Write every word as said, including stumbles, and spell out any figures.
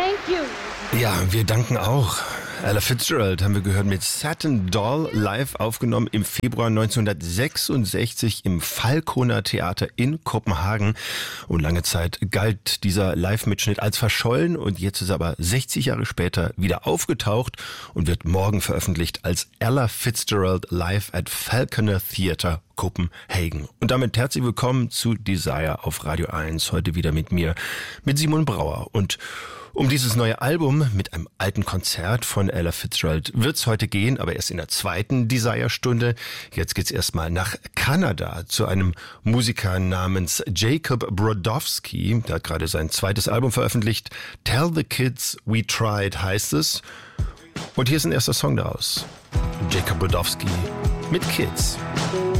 Thank you. Ja, wir danken auch. Ella Fitzgerald haben wir gehört mit Satin Doll, live aufgenommen im Februar neunzehnhundertsechsundsechzig im Falconer Theater in Kopenhagen. Und lange Zeit galt dieser Live-Mitschnitt als verschollen und jetzt ist er aber sechzig Jahre später wieder aufgetaucht und wird morgen veröffentlicht als Ella Fitzgerald live at Falconer Theater Copenhagen. Und damit herzlich willkommen zu Desire auf Radio eins. Heute wieder mit mir, mit Simon Brauer. Und um dieses neue Album mit einem alten Konzert von Ella Fitzgerald wird's heute gehen, aber erst in der zweiten Desire-Stunde. Jetzt geht's erstmal nach Kanada zu einem Musiker namens Jacob Brodowski. Der hat gerade sein zweites Album veröffentlicht. Tell the Kids We Tried heißt es. Und hier ist ein erster Song daraus. Jacob Brodowski mit Kids.